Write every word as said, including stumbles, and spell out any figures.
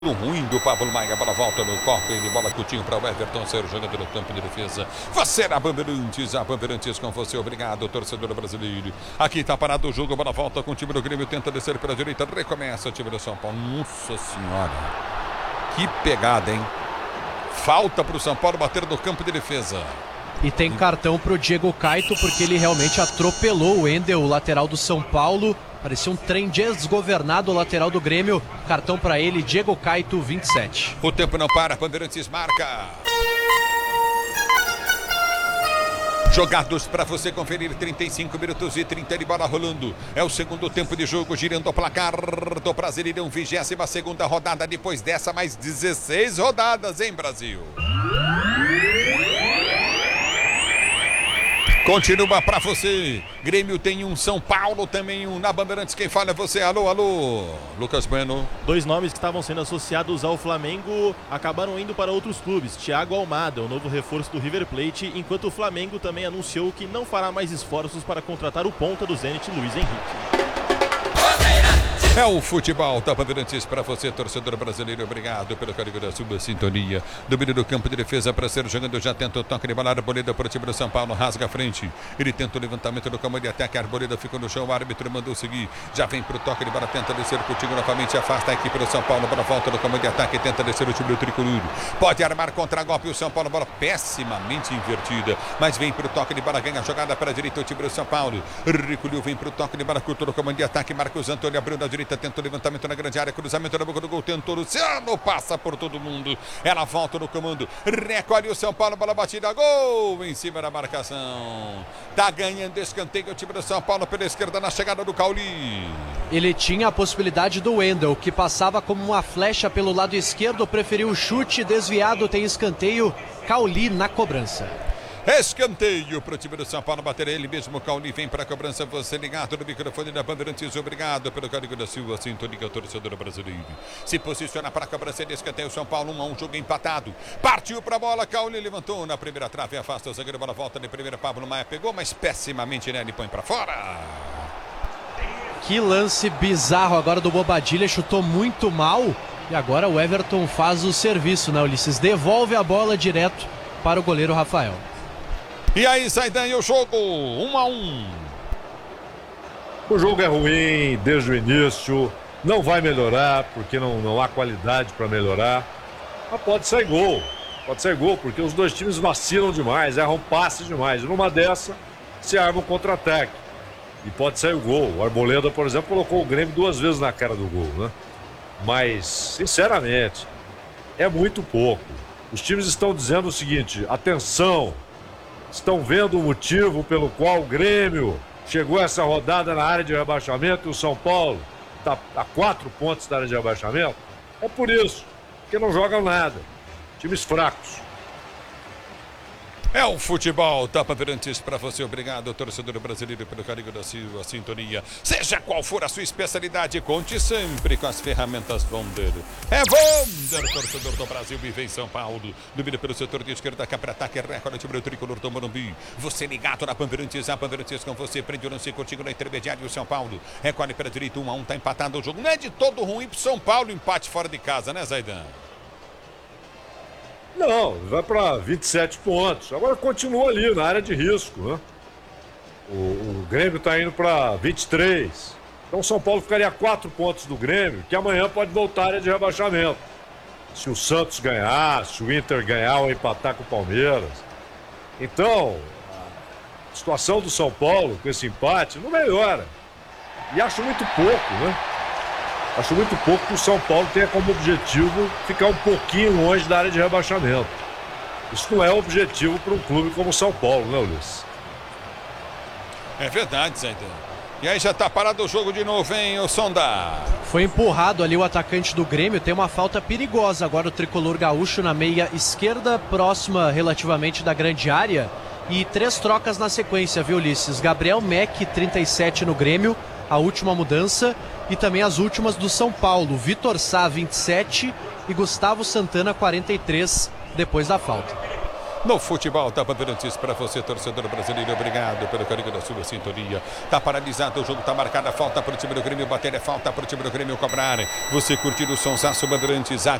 ruim do Pablo Maia, bola volta no corpo, ele bola Coutinho para o Everton, ser jogador do campo de defesa. Você na Bandeirantes, a Bandeirantes com você, obrigado, torcedor brasileiro. Aqui tá parado o jogo, bola volta com o time do Grêmio, tenta descer pela direita, recomeça o time do São Paulo. Nossa senhora, que pegada, hein? Falta para o São Paulo bater no campo de defesa. E tem cartão pro Diego Caito, porque ele realmente atropelou o Wendel, o lateral do São Paulo. Parecia um trem desgovernado, o lateral do Grêmio. Cartão para ele, Diego Caito, vinte e sete. O tempo não para, Bandeirantes marca. Jogados para você conferir, trinta e cinco minutos e trinta de bola rolando. É o segundo tempo de jogo, girando o placar do Brasileirão, vigésima segunda rodada. Depois dessa, mais dezesseis rodadas, hein, Brasil? Continua para você. Grêmio tem um, São Paulo também um. Na Bandeirantes, quem fala é você. Alô, alô. Lucas Bueno. Dois nomes que estavam sendo associados ao Flamengo acabaram indo para outros clubes. Thiago Almada, o novo reforço do River Plate, enquanto o Flamengo também anunciou que não fará mais esforços para contratar o ponta do Zenit, Luiz Henrique. É o futebol da Bandeirantes para você, torcedor brasileiro. Obrigado pelo carinho da sua sintonia. Domínio do campo de defesa para ser jogando. Já tenta o toque de bola. Arboleda para o time do São Paulo. Rasga a frente. Ele tenta o levantamento do campo de ataque. A Arboleda ficou no chão. O árbitro mandou seguir. Já vem para o toque de bola. Tenta descer o Coutinho novamente. Afasta a equipe do São Paulo. Para volta do campo de ataque. Tenta descer o time do Tricolor. Pode armar contra-golpe o São Paulo. Bola pessimamente invertida. Mas vem para o toque de bola. Ganha a jogada para a direita o time do São Paulo. Recolheu. Vem para o toque de bola. Curtou o comando de ataque. Marcos Antônio abriu na direita. Tenta o levantamento na grande área, cruzamento na boca do gol, tentou Luciano, passa por todo mundo, ela volta no comando, recolhe o São Paulo, bola batida, gol em cima da marcação, tá ganhando escanteio o time do São Paulo pela esquerda na chegada do Cauli. Ele tinha a possibilidade do Wendel, que passava como uma flecha pelo lado esquerdo, preferiu o chute, desviado, tem escanteio, Cauli na cobrança. Escanteio para o time do São Paulo bater ele mesmo. Cauli vem para a cobrança. Você ligado no microfone da Bandeirantes. Obrigado pelo carinho da sua sintonia, torcedor brasileiro. Se posiciona para a cobrança de escanteio. São Paulo um a um, jogo empatado. Partiu para a bola. Cauli levantou na primeira trave. Afasta o zagueiro. Bola volta de primeira. Pablo Maia pegou, mas pessimamente, né? Ele põe para fora. Que lance bizarro agora do Bobadilha. Chutou muito mal. E agora o Everton faz o serviço, né, Ulisses? Devolve a bola direto para o goleiro Rafael. E aí, Zaidan, e o jogo? Um a um. O jogo é ruim desde o início. Não vai melhorar, porque não, não há qualidade para melhorar. Mas pode sair gol. Pode sair gol, porque os dois times vacilam demais, erram passe demais. Numa dessa, se arma um contra-ataque. E pode sair o gol. O Arboleda, por exemplo, colocou o Grêmio duas vezes na cara do gol, né? Mas, sinceramente, é muito pouco. Os times estão dizendo o seguinte: atenção. Estão vendo o motivo pelo qual o Grêmio chegou a essa rodada na área de rebaixamento e o São Paulo está a quatro pontos da área de rebaixamento? É por isso, porque não jogam nada. Times fracos. É o futebol da Bandeirantes para você. Obrigado, torcedor brasileiro, pelo carinho da sua sintonia. Seja qual for a sua especialidade, conte sempre com as ferramentas Bonder. É Bonder, torcedor do Brasil, vive em São Paulo. Domina pelo setor de esquerda, cá para ataque, recorde o time do Tricolor do Morumbi. Você ligado na Bandeirantes, a Bandeirantes com você. Prende o lance contigo na intermediária, o São Paulo. Recolhe pela direita, um a um, tá empatado o jogo. Não é de todo ruim pro São Paulo, empate fora de casa, né, Zaidan? Não, vai para vinte e sete pontos. Agora continua ali na área de risco, né? O, o Grêmio está indo para vinte e três. Então o São Paulo ficaria a quatro pontos do Grêmio, que amanhã pode voltar à área de rebaixamento. Se o Santos ganhar, se o Inter ganhar ou empatar com o Palmeiras. Então, a situação do São Paulo com esse empate não melhora. E acho muito pouco, né? Acho muito pouco que o São Paulo tenha como objetivo ficar um pouquinho longe da área de rebaixamento. Isso não é objetivo para um clube como o São Paulo, né, Ulisses? É verdade, Zaidan. E aí já tá parado o jogo de novo, hein, o Sonda? Foi empurrado ali o atacante do Grêmio, tem uma falta perigosa agora o tricolor gaúcho na meia esquerda, próxima relativamente da grande área. E três trocas na sequência, viu, Ulisses? Gabriel Meck, trinta e sete no Grêmio, a última mudança. E também as últimas do São Paulo, Vitor Sá, vinte e sete e Gustavo Santana, quarenta e três, depois da falta. no futebol da Bandeirantes. Para você, torcedor brasileiro, obrigado pelo carinho da sua sintonia. Tá paralisado o jogo, tá marcada a falta para o time do Grêmio bater, é falta para o time do Grêmio cobrar. Você curtir o sonsaço Bandeirantes.